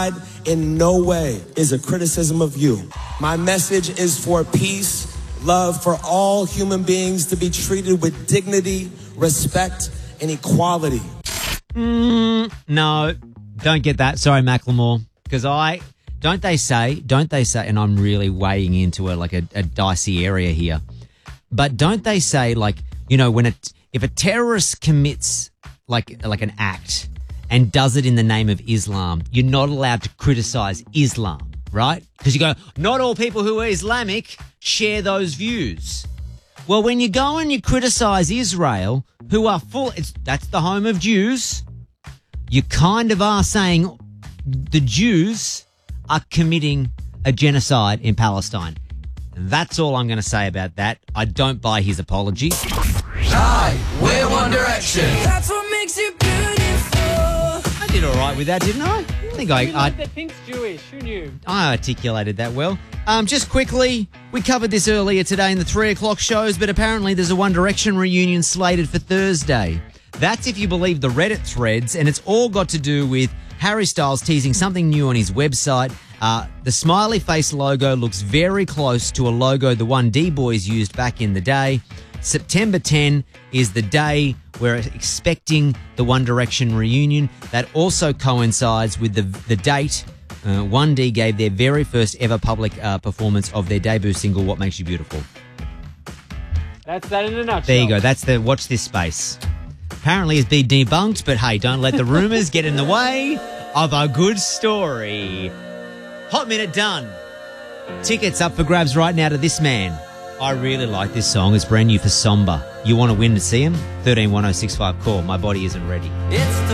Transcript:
In no way is a criticism of you. My message is for peace, love for all human beings to be treated with dignity, respect, and equality. No, don't get that. Sorry, Macklemore. Because don't they say, and I'm really weighing into a dicey area here, but don't they say, like, you know, if a terrorist commits like an act and does it in the name of Islam, you're not allowed to criticize Islam, right? Because you go, not all people who are Islamic share those views. Well, when you go and you criticize Israel, who are that's the home of Jews, you kind of are saying the Jews are committing a genocide in Palestine. That's all I'm going to say about that. I don't buy his apology. Hi, we're One Direction. That's what makes you beautiful. I did all right with that, didn't I? I think that Pink's Jewish. Who knew? I articulated that well. Just quickly, we covered this earlier today in the 3 o'clock shows, but apparently there's a One Direction reunion slated for Thursday. That's if you believe the Reddit threads, and it's all got to do with Harry Styles teasing something new on his website. The smiley face logo looks very close to a logo the 1D Boys used back in the day. September 10 is the day we're expecting the One Direction reunion. That also coincides with the date 1D gave their very first ever public performance of their debut single, What Makes You Beautiful. That's that in a nutshell. There you go. That's the watch this space. Apparently it's been debunked, but hey, don't let the rumours get in the way of a good story. Hot Minute done. Tickets up for grabs right now to this man. I really like this song. It's brand new for Somber. You want to win to see him? 131065 call. My body isn't ready. It's the